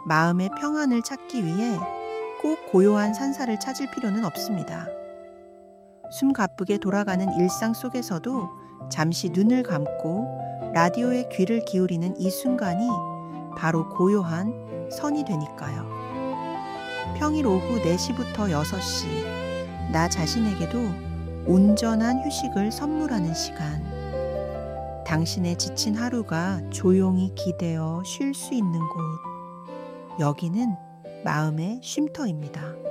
마음의 평안을 찾기 위해 꼭 고요한 산사를 찾을 필요는 없습니다. 숨 가쁘게 돌아가는 일상 속에서도 잠시 눈을 감고 라디오에 귀를 기울이는 이 순간이 바로 고요한 선이 되니까요. 평일 오후 4시부터 6시, 나 자신에게도 온전한 휴식을 선물하는 시간. 당신의 지친 하루가 조용히 기대어 쉴 수 있는 곳. 여기는 마음의 쉼터입니다.